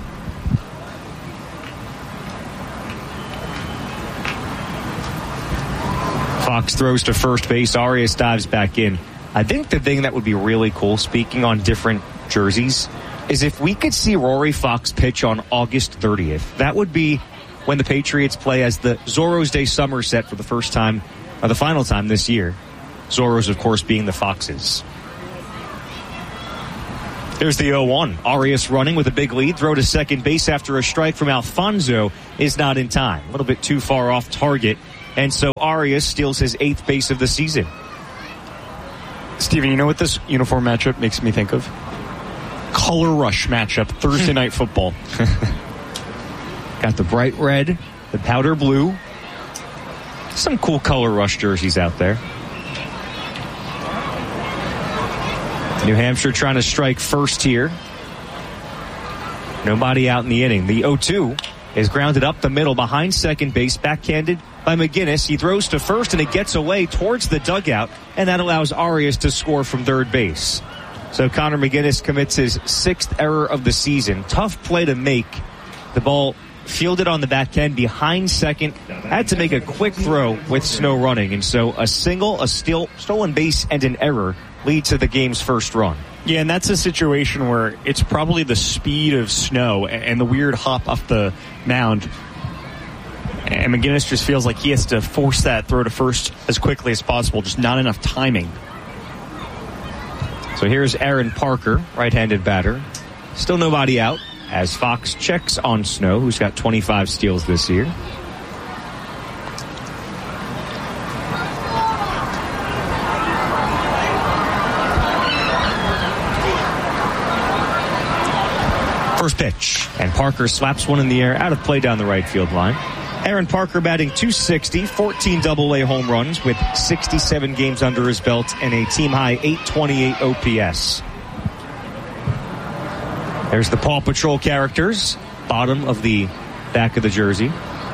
Fox throws to first base. Arias dives back in. I think the thing that would be really cool, speaking on different jerseys, is if we could see Rory Fox pitch on August thirtieth. That would be when the Patriots play as the Zorro's Day Somerset for the first time, or the final time this year. Zorro's, of course, being the Foxes. There's the oh one. Arias running with a big lead. Throw to second base after a strike from Alfonso is not in time. A little bit too far off target. And so Arias steals his eighth base of the season. Steven, you know what this uniform matchup makes me think of? Color Rush matchup, Thursday Night Football. Got the bright red, the powder blue. Some cool Color Rush jerseys out there. New Hampshire trying to strike first here. Nobody out in the inning. The oh two is grounded up the middle behind second base, backhanded by McGinnis. He throws to first, and it gets away towards the dugout, and that allows Arias to score from third base. So Connor McGinnis commits his sixth error of the season. Tough play to make. The ball fielded on the back end behind second. Had to make a quick throw with Snow running, and so a single, a steal, stolen base, and an error lead to the game's first run. Yeah, and that's a situation where it's probably the speed of Snow and the weird hop off the mound. And McGinnis just feels like he has to force that throw to first as quickly as possible. Just not enough timing. So here's Aaron Parker, right-handed batter. Still nobody out as Fox checks on Snow, who's got twenty-five steals this year. First pitch, and Parker slaps one in the air, out of play down the right field line. Aaron Parker batting two sixty, fourteen double A home runs with sixty-seven games under his belt and a team-high eight twenty-eight O P S. There's the Paw Patrol characters, bottom of the back of the jersey.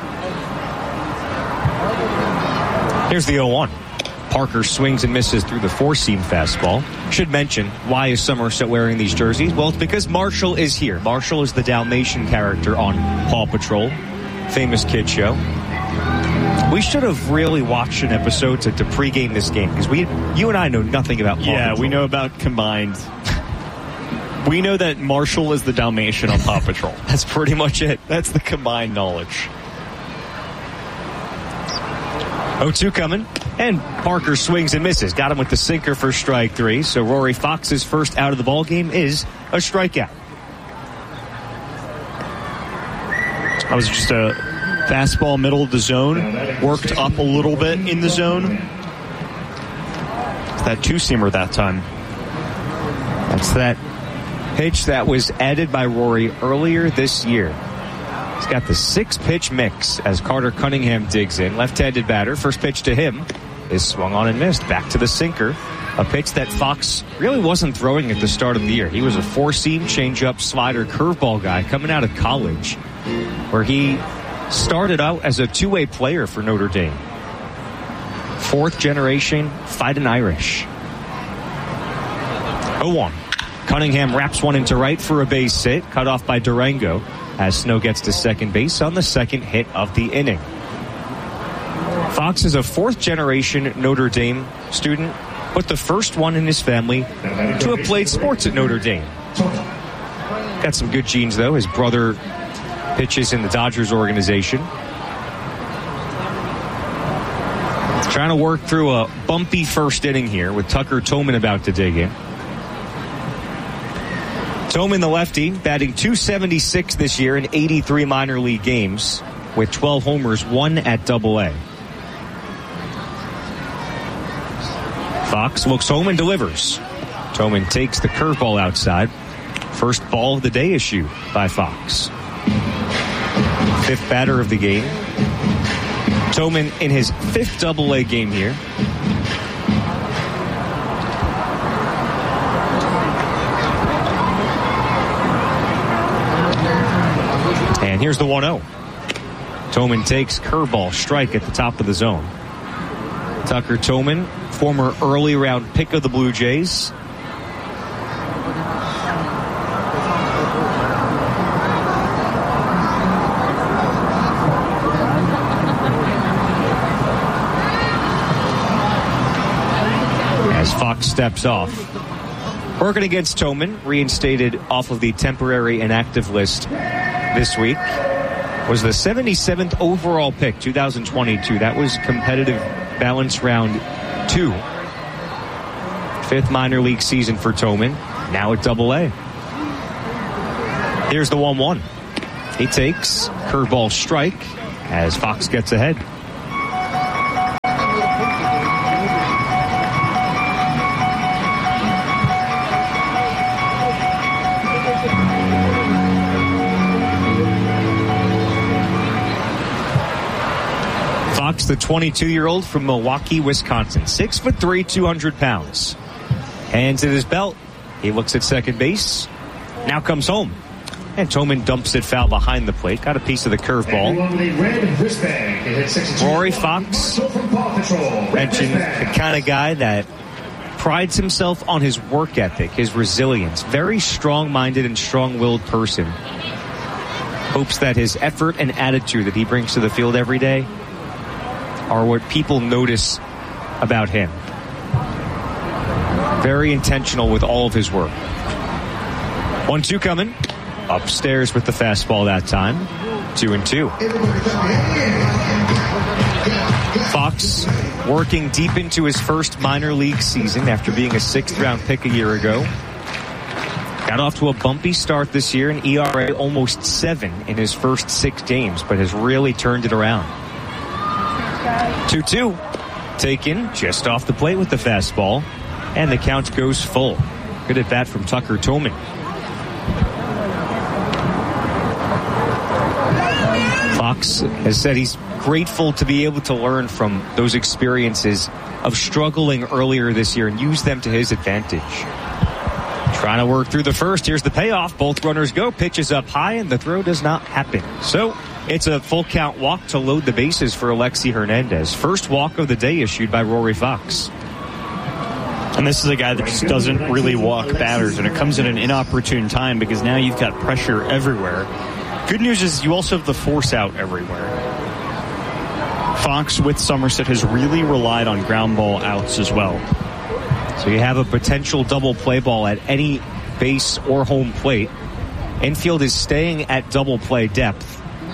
Here's the oh one. Parker swings and misses through the four-seam fastball. Should mention, why is Somerset wearing these jerseys? Well, it's because Marshall is here. Marshall is the Dalmatian character on Paw Patrol, famous kid show. We should have really watched an episode to, to pregame this game, because we, you and I know nothing about Paw Yeah, Patrol. we know about combined. We know that Marshall is the Dalmatian on Paw Patrol. That's pretty much it. That's the combined knowledge. oh two coming, and Parker swings and misses. Got him with the sinker for strike three. So Rory Fox's first out of the ball game is a strikeout. That was just a fastball middle of the zone. Worked up a little bit in the zone. It's that two-seamer that time. That's that pitch that was added by Rory earlier this year. He's got the six-pitch mix as Carter Cunningham digs in. Left-handed batter. First pitch to him is swung on and missed. Back to the sinker. A pitch that Fox really wasn't throwing at the start of the year. He was a four-seam, change-up, slider, curveball guy coming out of college, where he started out as a two-way player for Notre Dame. Fourth-generation fighting Irish. oh one. Cunningham wraps one into right for a base hit, cut off by Durango, as Snow gets to second base on the second hit of the inning. Fox is a fourth-generation Notre Dame student, but the first one in his family to have played sports at Notre Dame. Got some good genes, though. His brother pitches in the Dodgers organization. Trying to work through a bumpy first inning here with Tucker Toman about to dig in. Toman, the lefty, batting two seventy-six this year in eighty-three minor league games with twelve homers, one at double A. Fox looks home and delivers. Toman takes the curveball outside. First ball of the day issued by Fox. Fifth batter of the game. Toman in his fifth double A game here. here's the one oh. Tillman takes curveball, strike at the top of the zone. Tucker Tillman, former early round pick of the Blue Jays. As Fox steps off. Working against Tillman, reinstated off of the temporary inactive list this week, was the seventy-seventh overall pick, two thousand twenty-two. That was competitive balance round two. Fifth minor league season for Tillman, now at Double A. Here's the one one. He takes curveball strike as Fox gets ahead. Fox, the twenty-two-year-old from Milwaukee, Wisconsin. Six foot three, two hundred pounds. Hands in his belt. He looks at second base. Now comes home. And Tillman dumps it foul behind the plate. Got a piece of the curveball. Rory Fox, mentioned the kind of guy that prides himself on his work ethic, his resilience. Very strong-minded and strong-willed person. Hopes that his effort and attitude that he brings to the field every day are what people notice about him. Very intentional with all of his work. one two coming. Upstairs with the fastball that time. Two and two. Fox working deep into his first minor league season after being a sixth round pick a year ago. Got off to a bumpy start this year, an E R A almost seven in his first six games, but has really turned it around. two two. Taken just off the plate with the fastball. And the count goes full. Good at bat from Tucker Tillman. Fox has said he's grateful to be able to learn from those experiences of struggling earlier this year and use them to his advantage. Trying to work through the first. Here's the payoff. Both runners go. Pitches up high, and the throw does not happen. So it's a full count walk to load the bases for Alexi Hernandez. First walk of the day issued by Rory Fox. And this is a guy that just doesn't really walk batters, and it comes at an inopportune time because now you've got pressure everywhere. Good news is you also have the force out everywhere. Fox with Somerset has really relied on ground ball outs as well. So you have a potential double play ball at any base or home plate. Infield is staying at double play depth.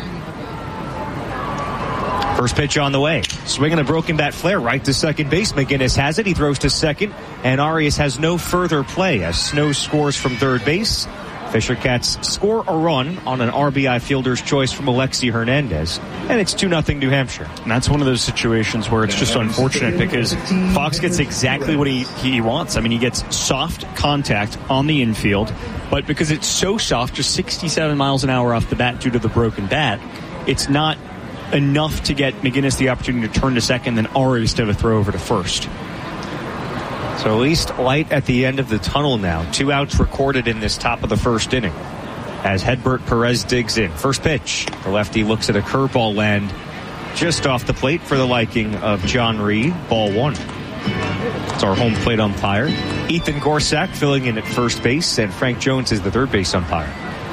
First pitch on the way. Swinging a broken bat flare right to second base. McGinnis has it. He throws to second. And Arias has no further play as Snow scores from third base. Fisher Cats score a run on an R B I fielder's choice from Alexi Hernandez. And it's two nothing New Hampshire. And that's one of those situations where it's just unfortunate because Fox gets exactly what he, he wants. I mean, he gets soft contact on the infield. But because it's so soft, just sixty-seven miles an hour off the bat due to the broken bat, it's not enough to get McGinnis the opportunity to turn to second, then Arias to have a throw over to first. So at least light at the end of the tunnel now. Two outs recorded in this top of the first inning as Hedbert Perez digs in. First pitch. The lefty looks at a curveball land just off the plate for the liking of John Reed. Ball one. It's our home plate umpire. Ethan Gorsak filling in at first base, and Frank Jones is the third base umpire.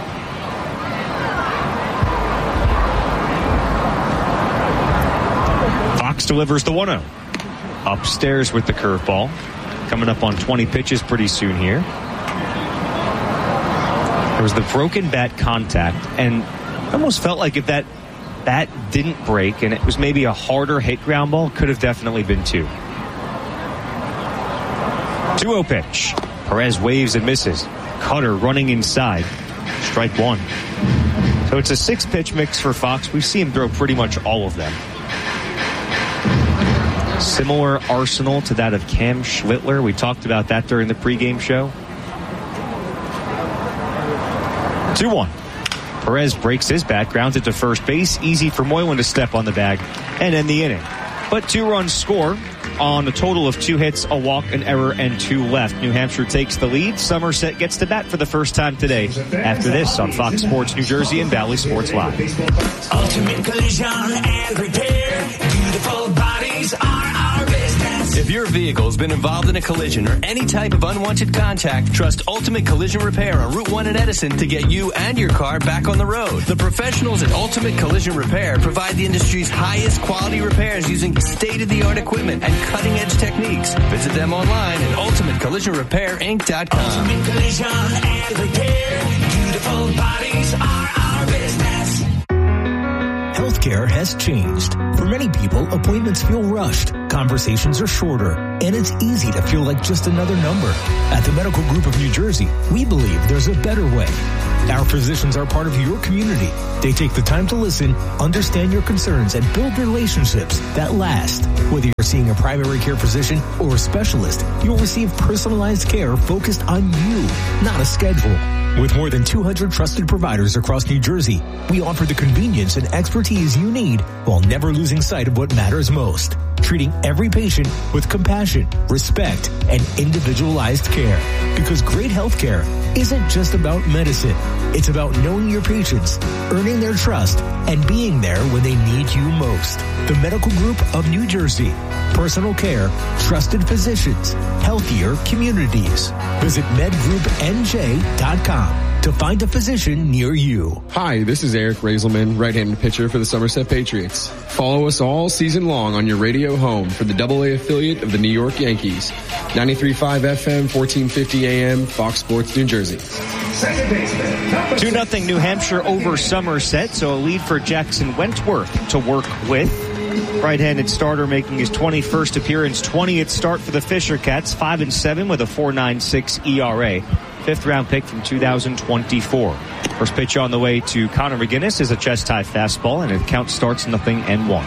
Fox delivers the one oh. Upstairs with the curveball. Coming up on twenty pitches pretty soon here. There was the broken bat contact, and I almost felt like if that bat didn't break and it was maybe a harder hit ground ball, could have definitely been two. two oh pitch. Perez waves and misses. Cutter running inside. Strike one. So it's a six pitch mix for Fox. We've seen him throw pretty much all of them. Similar arsenal to that of Cam Schlittler. We talked about that during the pregame show. two one. Perez breaks his bat, grounds it to first base. Easy for Moylan to step on the bag and end the inning. But two runs score on a total of two hits, a walk, an error, and two left. New Hampshire takes the lead. Somerset gets to bat for the first time today. After this on Fox Sports New Jersey and Valley Sports Live. Ultimate Collision and Repair. Beautiful bodies are our business. If your vehicle's been involved in a collision or any type of unwanted contact, trust Ultimate Collision Repair on Route one in Edison to get you and your car back on the road. The professionals at Ultimate Collision Repair provide the industry's highest quality repairs using state-of-the-art equipment and cutting-edge techniques. Visit them online at ultimate collision repair inc dot com. Ultimate Collision and Repair. Beautiful bodies are our business. Healthcare has changed. For many people, appointments feel rushed, conversations are shorter, and it's easy to feel like just another number. At the Medical Group of New Jersey, we believe there's a better way. Our physicians are part of your community. They take the time to listen, understand your concerns, and build relationships that last. Whether you're seeing a primary care physician or a specialist, you'll receive personalized care focused on you, not a schedule. With more than two hundred trusted providers across New Jersey, we offer the convenience and expertise you need while never losing sight of what matters most. Treating every patient with compassion, respect, and individualized care. Because great health care isn't just about medicine. It's about knowing your patients, earning their trust, and being there when they need you most. The Medical Group of New Jersey. Personal care, trusted physicians, healthier communities. Visit med group n j dot com to find a physician near you. Hi, this is Eric Raiselman, right-handed pitcher for the Somerset Patriots. Follow us all season long on your radio home for the double A affiliate of the New York Yankees. ninety-three point five F M, fourteen fifty A M, Fox Sports, New Jersey. two nothing New Hampshire over Somerset, so a lead for Jackson Wentworth to work with. Right-handed starter making his twenty-first appearance, twentieth start for the Fisher Cats, five and seven with a four point nine six E R A. Fifth round pick from two thousand twenty-four. First pitch on the way to Connor McGinnis is a chest-high fastball, and the count starts nothing and one.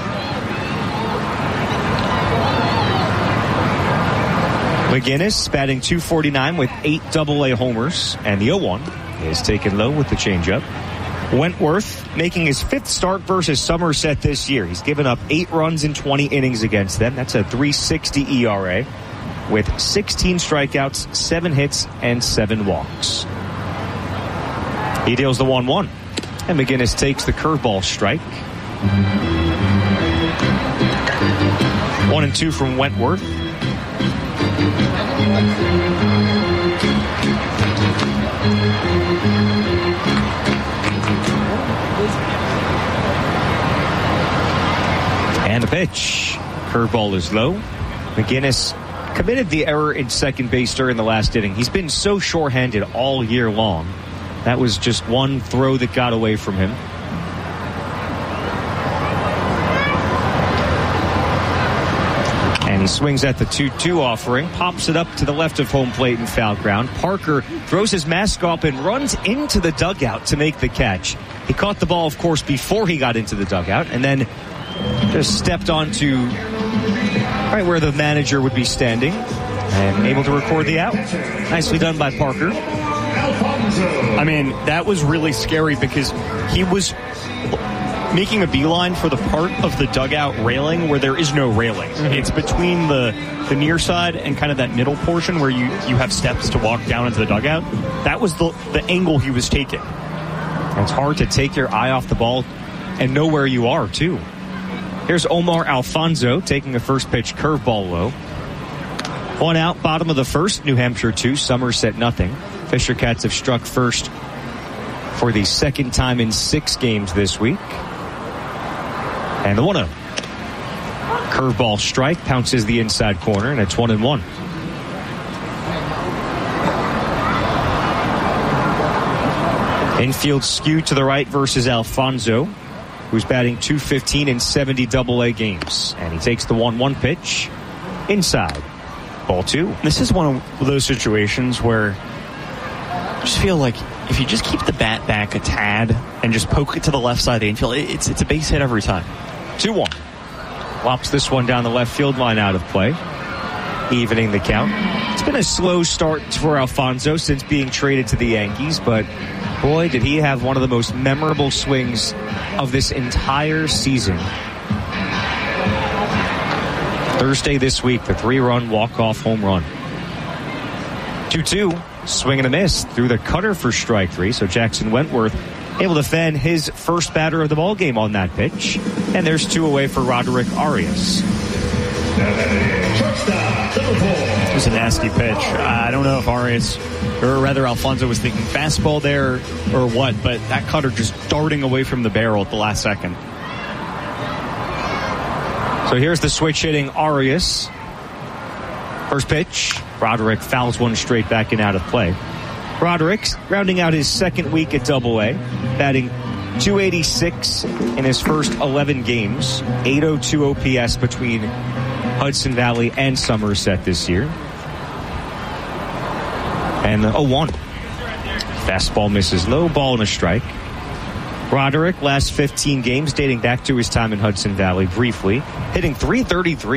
McGinnis batting two forty-nine with eight double A homers, and the oh one is taken low with the changeup. Wentworth making his fifth start versus Somerset this year. He's given up eight runs in twenty innings against them. That's a three sixty E R A with sixteen strikeouts, seven hits, and seven walks. He deals the one one, and McGinnis takes the curveball strike. One and two from Wentworth. And a pitch. Curveball is low. McGinnis committed the error in second base during the last inning. He's been so sure-handed all year long. That was just one throw that got away from him. And he swings at the two two offering, pops it up to the left of home plate and foul ground. Parker throws his mask off and runs into the dugout to make the catch. He caught the ball, of course, before he got into the dugout, and then just stepped onto right where the manager would be standing and able to record the out. Nicely done by Parker. I mean, that was really scary because he was making a beeline for the part of the dugout railing where there is no railing. Mm-hmm. It's between the, the near side and kind of that middle portion where you, you have steps to walk down into the dugout. That was the, the angle he was taking. It's hard to take your eye off the ball and know where you are, too. Here's Omar Alfonso taking a first pitch curveball low. One out, bottom of the first, New Hampshire two, Somerset nothing. Fisher Cats have struck first for the second time in six games this week. And the one oh. Curveball strike, pounces the inside corner, and it's one and one. Infield skew to the right versus Alfonso, who's batting two fifteen in seventy double A games. And he takes the one one pitch inside. Ball two. This is one of those situations where I just feel like if you just keep the bat back a tad and just poke it to the left side of the infield, it's, it's a base hit every time. two one. Lops this one down the left field line out of play, evening the count. It's been a slow start for Alfonso since being traded to the Yankees, but boy, did he have one of the most memorable swings of this entire season. Thursday this week, the three-run walk-off home run. two two, swing and a miss through the cutter for strike three. So Jackson Wentworth able to fan his first batter of the ball game on that pitch. And there's two away for Roderick Arias. It was a nasty pitch. I don't know if Arias, or rather Alfonso, was thinking fastball there or what, but that cutter just darting away from the barrel at the last second. So here's the switch hitting Arias. First pitch. Roderick fouls one straight back and out of play. Roderick rounding out his second week at Double A, batting two eighty-six in his first eleven games, eight oh two O P S between Hudson Valley and Somerset this year. And oh one. Fastball misses low, ball and a strike. Roderick, last fifteen games dating back to his time in Hudson Valley briefly, hitting three thirty-three.